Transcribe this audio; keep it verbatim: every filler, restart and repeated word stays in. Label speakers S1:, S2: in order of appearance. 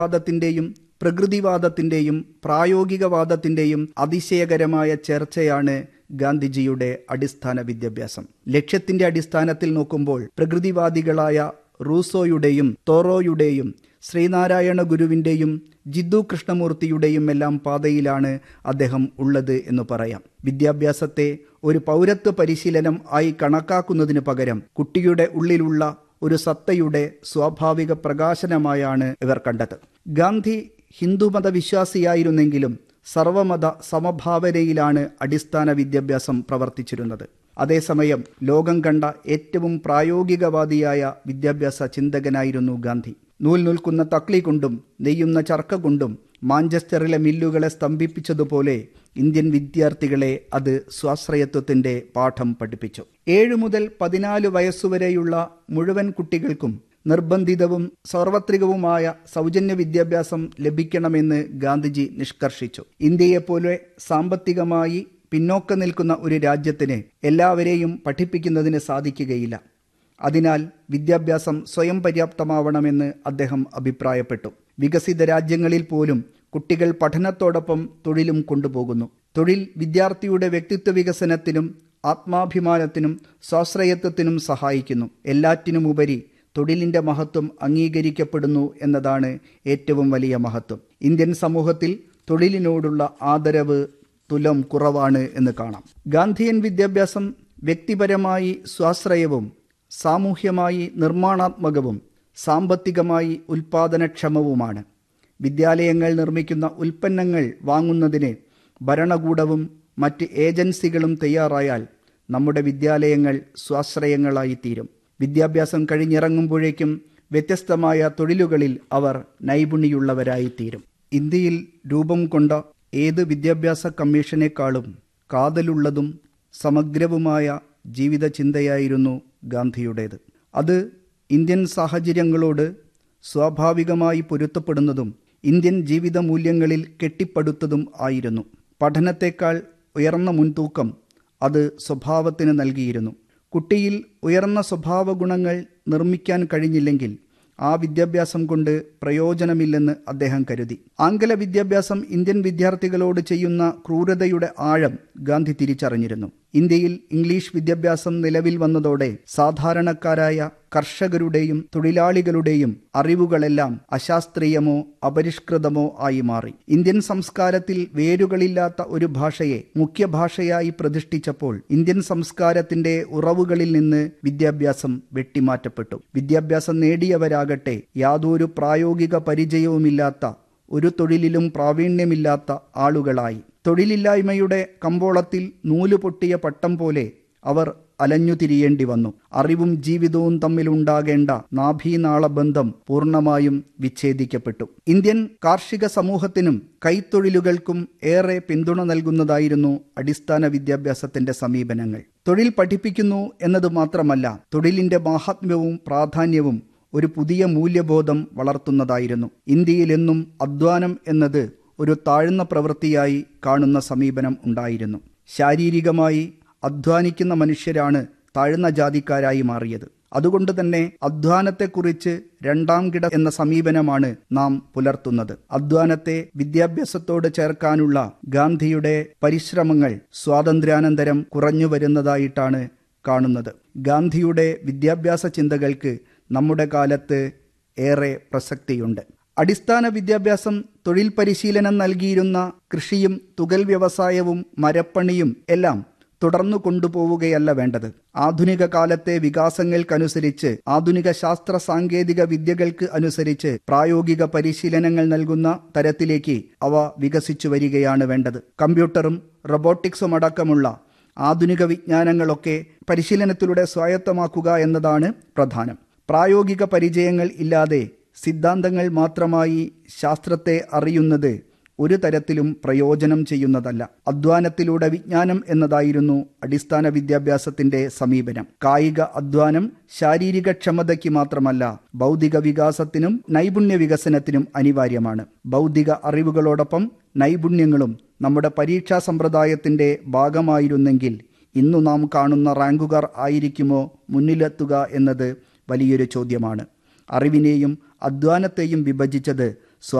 S1: വാദത്തിന്റെയും പ്രകൃതിവാദത്തിന്റെയും പ്രായോഗികവാദത്തിന്റെയും അതിശയകരമായ ചേർച്ചയാണ് ഗാന്ധിജിയുടെ അടിസ്ഥാന വിദ്യാഭ്യാസം. ലക്ഷ്യത്തിന്റെ അടിസ്ഥാനത്തിൽ നോക്കുമ്പോൾ പ്രകൃതിവാദികളായ റൂസോയുടെയും തോറോയുടെയും ശ്രീനാരായണ ഗുരുവിന്റെയും ജിദ്ദു കൃഷ്ണമൂർത്തിയുടെയും എല്ലാം പാതയിലാണ് അദ്ദേഹം ഉള്ളത് എന്ന് പറയാം. വിദ്യാഭ്യാസത്തെ ഒരു പൗരത്വ പരിശീലനം ആയി കണക്കാക്കുന്നതിന് പകരം കുട്ടിയുടെ ഉള്ളിലുള്ള ഒരു സത്തയുടെ സ്വാഭാവിക പ്രകാശനമായാണ് ഇവർ കണ്ടത്. ഗാന്ധി ഹിന്ദുമത വിശ്വാസിയായിരുന്നെങ്കിലും സർവമത സമഭാവനയിലാണ് അടിസ്ഥാന വിദ്യാഭ്യാസം പ്രവർത്തിച്ചിരുന്നത്. അതേസമയം ലോകം കണ്ട ഏറ്റവും പ്രായോഗികവാദിയായ വിദ്യാഭ്യാസ ചിന്തകനായിരുന്നു ഗാന്ധി. നൂൽ നൂൽക്കുന്ന തക്ലി കൊണ്ടും നെയ്യുന്ന ചർക്ക കൊണ്ടും മാഞ്ചസ്റ്ററിലെ മില്ലുകളെ സ്തംഭിപ്പിച്ചതുപോലെ ഇന്ത്യൻ വിദ്യാർത്ഥികളെ അത് സ്വാശ്രയത്വത്തിന്റെ പാഠം പഠിപ്പിച്ചു. ഏഴു മുതൽ പതിനാല് വയസ്സുവരെയുള്ള മുഴുവൻ കുട്ടികൾക്കും നിർബന്ധിതവും സാർവത്രികവുമായ സൗജന്യ വിദ്യാഭ്യാസം ലഭിക്കണമെന്ന് ഗാന്ധിജി നിഷ്കർഷിച്ചു. ഇന്ത്യയെപ്പോലെ സാമ്പത്തികമായി പിന്നോക്കം നിൽക്കുന്ന ഒരു രാജ്യത്തിന് എല്ലാവരെയും പഠിപ്പിക്കുന്നതിന് സാധിക്കുകയില്ല. അതിനാൽ വിദ്യാഭ്യാസം സ്വയം പര്യാപ്തമാവണമെന്ന് അദ്ദേഹം അഭിപ്രായപ്പെട്ടു. വികസിത രാജ്യങ്ങളിൽ പോലും കുട്ടികൾ പഠനത്തോടൊപ്പം തൊഴിലും കൊണ്ടുപോകുന്നു. തൊഴിൽ വിദ്യാർത്ഥിയുടെ വ്യക്തിത്വ വികസനത്തിനും ആത്മാഭിമാനത്തിനും സ്വാശ്രയത്വത്തിനും സഹായിക്കുന്നു. എല്ലാറ്റിനുമുപരി തൊഴിലിന്റെ മഹത്വം അംഗീകരിക്കപ്പെടുന്നു എന്നതാണ് ഏറ്റവും വലിയ മഹത്വം. ഇന്ത്യൻ സമൂഹത്തിൽ തൊഴിലിനോടുള്ള ആദരവ് തുലം കുറവാണ് എന്ന് കാണാം. ഗാന്ധിയൻ വിദ്യാഭ്യാസം വ്യക്തിപരമായി സ്വാശ്രയവും സാമൂഹ്യമായി നിർമ്മാണാത്മകവും സാമ്പത്തികമായി ഉൽപാദനക്ഷമവുമാണ്. വിദ്യാലയങ്ങൾ നിർമ്മിക്കുന്ന ഉൽപ്പന്നങ്ങൾ വാങ്ങുന്നതിന് ഭരണകൂടവും മറ്റ് ഏജൻസികളും തയ്യാറായാൽ നമ്മുടെ വിദ്യാലയങ്ങൾ സ്വാശ്രയങ്ങളായി തീരും. വിദ്യാഭ്യാസം കഴിഞ്ഞിറങ്ങുമ്പോഴേക്കും വ്യത്യസ്തമായ തൊഴിലുകളിൽ അവർ നൈപുണ്യമുള്ളവരായിത്തീരും. ഇന്ത്യയിൽ രൂപം കൊണ്ട ഏത് വിദ്യാഭ്യാസ കമ്മീഷനേക്കാളും കാതലുള്ളതും സമഗ്രവുമായ ജീവിത ചിന്തയായിരുന്നു ഗാന്ധിയുടേത്. അത് ഇന്ത്യൻ സാഹചര്യങ്ങളോട് സ്വാഭാവികമായി പൊരുത്തപ്പെടുന്നതും ഇന്ത്യൻ ജീവിത മൂല്യങ്ങളിൽ കെട്ടിപ്പടുത്തതും ആയിരുന്നു. പഠനത്തേക്കാൾ ഉയർന്ന മുൻതൂക്കം അത് സ്വഭാവത്തിന് നൽകിയിരുന്നു. കുട്ടിയിൽ ഉയർന്ന സ്വഭാവ ഗുണങ്ങൾ നിർമ്മിക്കാൻ കഴിഞ്ഞില്ലെങ്കിൽ ആ വിദ്യാഭ്യാസം കൊണ്ട് പ്രയോജനമില്ലെന്ന് അദ്ദേഹം കരുതി. ആംഗല വിദ്യാഭ്യാസം ഇന്ത്യൻ വിദ്യാർത്ഥികളോട് ചെയ്യുന്ന ക്രൂരതയുടെ ആഴം ഗാന്ധി തിരിച്ചറിഞ്ഞിരുന്നു. ഇന്ത്യയിൽ ഇംഗ്ലീഷ് വിദ്യാഭ്യാസം നിലവിൽ വന്നതോടെ സാധാരണക്കാരായ കർഷകരുടെയും തൊഴിലാളികളുടെയും അറിവുകളെല്ലാം അശാസ്ത്രീയമോ അപരിഷ്കൃതമോ ആയി മാറി. ഇന്ത്യൻ സംസ്കാരത്തിൽ വേരുകളില്ലാത്ത ഒരു ഭാഷയെ മുഖ്യഭാഷയായി പ്രതിഷ്ഠിച്ചപ്പോൾ ഇന്ത്യൻ സംസ്കാരത്തിന്റെ ഉറവുകളിൽ നിന്ന് വിദ്യാഭ്യാസം വെട്ടിമാറ്റപ്പെട്ടു. വിദ്യാഭ്യാസം നേടിയവരാകട്ടെ യാതൊരു പ്രായോഗിക പരിചയവുമില്ലാത്ത, ഒരു തൊഴിലിലും പ്രാവീണ്യമില്ലാത്ത ആളുകളായി. തൊഴിലില്ലായ്മയുടെ കമ്പോളത്തിൽ നൂല് പൊട്ടിയ പട്ടം പോലെ അവർ അലഞ്ഞുതിരിയേണ്ടി വന്നു. അറിവും ജീവിതവും തമ്മിലുണ്ടാകേണ്ട നാഭീനാള ബന്ധം പൂർണ്ണമായും വിച്ഛേദിക്കപ്പെട്ടു. ഇന്ത്യൻ കാർഷിക സമൂഹത്തിനും കൈത്തൊഴിലുകൾക്കും ഏറെ പിന്തുണ നൽകുന്നതായിരുന്നു അടിസ്ഥാന വിദ്യാഭ്യാസത്തിന്റെ സമീപനങ്ങൾ. തൊഴിൽ പഠിപ്പിക്കുന്നു എന്നത് മാത്രമല്ല, തൊഴിലിന്റെ മാഹാത്മ്യവും പ്രാധാന്യവും ഒരു പുതിയ മൂല്യബോധം വളർത്തുന്നതായിരുന്നു. ഇന്ത്യയിലെന്നും അധ്വാനം എന്നത് ഒരു താഴ്ന്ന പ്രവൃത്തിയായി കാണുന്ന സമീപനം ഉണ്ടായിരുന്നു. ശാരീരികമായി അധ്വാനിക്കുന്ന മനുഷ്യരാണ് താഴ്ന്ന ജാതിക്കാരായി മാറിയത്. അതുകൊണ്ട് തന്നെ അധ്വാനത്തെക്കുറിച്ച് രണ്ടാം കിട എന്ന സമീപനമാണ് നാം പുലർത്തുന്നത്. അധ്വാനത്തെ വിദ്യാഭ്യാസത്തോട് ചേർക്കാനുള്ള ഗാന്ധിയുടെ പരിശ്രമങ്ങൾ സ്വാതന്ത്ര്യാനന്തരം കുറഞ്ഞു വരുന്നതായിട്ടാണ് കാണുന്നത്. ഗാന്ധിയുടെ വിദ്യാഭ്യാസ ചിന്തകൾക്ക് നമ്മുടെ കാലത്ത് ഏറെ പ്രസക്തിയുണ്ട്. അടിസ്ഥാന വിദ്യാഭ്യാസം തൊഴിൽ പരിശീലനം നൽകിയിരുന്ന കൃഷിയും തുകൽ വ്യവസായവും മരപ്പണിയും എല്ലാം തുടർന്നു കൊണ്ടുപോവുകയല്ല വേണ്ടത്. ആധുനിക കാലത്തെ വികാസങ്ങൾക്കനുസരിച്ച്, ആധുനിക ശാസ്ത്ര സാങ്കേതിക വിദ്യകൾക്ക് അനുസരിച്ച് പ്രായോഗിക പരിശീലനങ്ങൾ നൽകുന്ന തരത്തിലേക്ക് അവ വികസിച്ചു വരികയാണ് വേണ്ടത്. കമ്പ്യൂട്ടറും റോബോട്ടിക്സും അടക്കമുള്ള ആധുനിക വിജ്ഞാനങ്ങളൊക്കെ പരിശീലനത്തിലൂടെ സ്വായത്തമാക്കുക എന്നതാണ് പ്രധാനം. പ്രായോഗിക പരിചയങ്ങൾ ഇല്ലാതെ സിദ്ധാന്തങ്ങൾ മാത്രമായി ശാസ്ത്രത്തെ അറിയുന്നത് ഒരു തരത്തിലും പ്രയോജനം ചെയ്യുന്നതല്ല. അധ്വാനത്തിലൂടെ വിജ്ഞാനം എന്നതായിരുന്നു അടിസ്ഥാന വിദ്യാഭ്യാസത്തിന്റെ സമീപനം. കായിക അധ്വാനം ശാരീരിക ക്ഷമതയ്ക്ക് മാത്രമല്ല, ബൗദ്ധിക വികാസത്തിനും നൈപുണ്യ വികസനത്തിനും അനിവാര്യമാണ്. ബൗദ്ധിക അറിവുകളോടൊപ്പം നൈപുണ്യങ്ങളും നമ്മുടെ പരീക്ഷാ സമ്പ്രദായത്തിന്റെ ഭാഗമായിരുന്നെങ്കിൽ ഇന്നു നാം കാണുന്ന റാങ്കുകാർ ആയിരിക്കുമോ മുന്നിലെത്തുക എന്നത് വലിയൊരു ചോദ്യമാണ്. അറിവിനെയും അധ്വാനത്തെയും വിഭജിച്ചത്